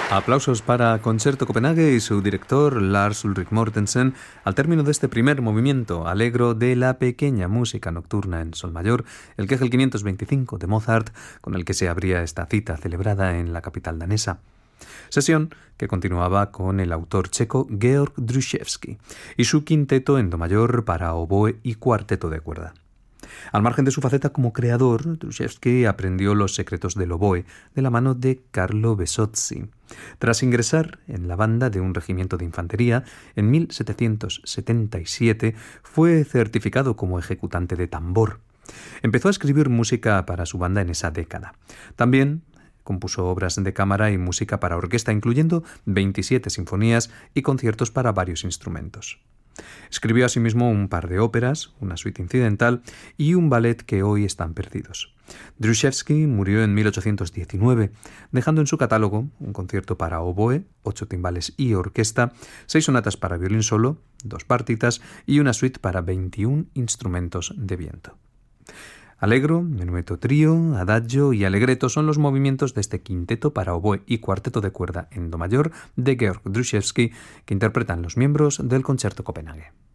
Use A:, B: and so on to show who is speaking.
A: Aplausos para Concerto Copenhague y su director Lars Ulrik Mortensen al término de este primer movimiento alegro de la pequeña música nocturna en sol mayor, el Kegel 525 de Mozart, con el que se abría esta cita celebrada en la capital danesa. Sesión que continuaba con el autor checo Georg Drusiewski y su quinteto en do mayor para oboe y cuarteto de cuerda. Al margen de su faceta como creador, Drusiewski aprendió los secretos del oboe de la mano de Carlo Besozzi. Tras ingresar en la banda de un regimiento de infantería, en 1777 fue certificado como ejecutante de tambor. Empezó a escribir música para su banda en esa década. También compuso obras de cámara y música para orquesta, incluyendo 27 sinfonías y conciertos para varios instrumentos. Escribió asimismo un par de óperas, una suite incidental y un ballet que hoy están perdidos. Drusiewski murió en 1819, dejando en su catálogo un concierto para oboe, 8 timbales y orquesta, 6 sonatas para violín solo, 2 partitas y una suite para 21 instrumentos de viento. Allegro, menueto trío, adagio y allegretto son los movimientos de este quinteto para oboe y cuarteto de cuerda en do mayor de Georg Drusiewski que interpretan los miembros del Concerto Copenhague.